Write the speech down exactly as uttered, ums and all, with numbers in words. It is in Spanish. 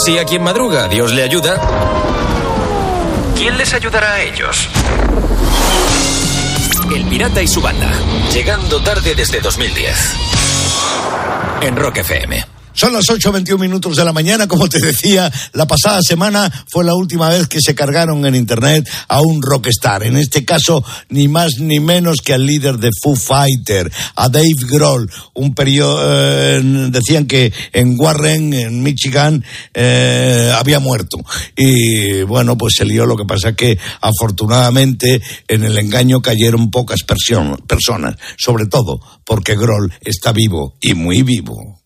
Si a quien madruga Dios le ayuda, ¿quién les ayudará a ellos? El Pirata y su banda, llegando tarde desde dos mil diez, en Rock F M. Son las ocho veintiún minutos de la mañana. Como te decía, la pasada semana fue la última vez que se cargaron en internet a un rockstar. En este caso, ni más ni menos que al líder de Foo Fighters, a Dave Grohl. Un periodo, eh, decían que en Warren, en Michigan, eh, había muerto. Y bueno, pues se lió. Lo que pasa que afortunadamente en el engaño cayeron pocas person- personas. Sobre todo porque Grohl está vivo y muy vivo.